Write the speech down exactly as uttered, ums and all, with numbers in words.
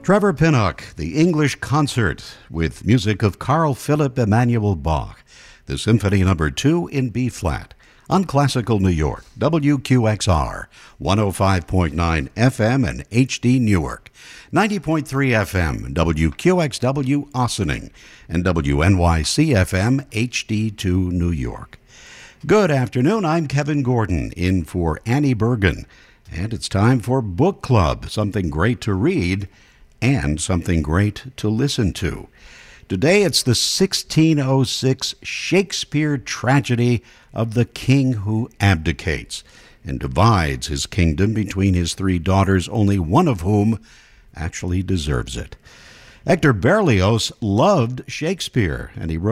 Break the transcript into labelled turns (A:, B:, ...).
A: Trevor Pinnock, the English Concert, with music of Carl Philipp Emanuel Bach, the Symphony Number two in B-flat, on Classical New York, W Q X R, one oh five point nine F M and H D Newark, ninety point three F M, W Q X W Ossining, and W N Y C F M, H D two New York. Good afternoon, I'm Kevin Gordon, in for Annie Bergen, and it's time for Book Club, something great to read and something great to listen to. Today it's the sixteen oh six Shakespeare tragedy of the king who abdicates and divides his kingdom between his three daughters, only one of whom actually deserves it. Hector Berlioz loved Shakespeare, and he wrote